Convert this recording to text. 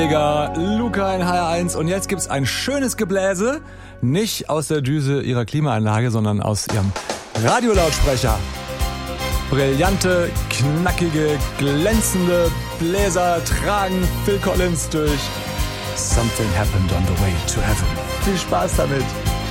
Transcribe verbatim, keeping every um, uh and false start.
Luca in H R eins und jetzt gibt's ein schönes Gebläse, nicht aus der Düse ihrer Klimaanlage, sondern aus ihrem Radiolautsprecher. Brillante, knackige, glänzende Bläser tragen Phil Collins durch Something Happened on the Way to Heaven. Viel Spaß damit!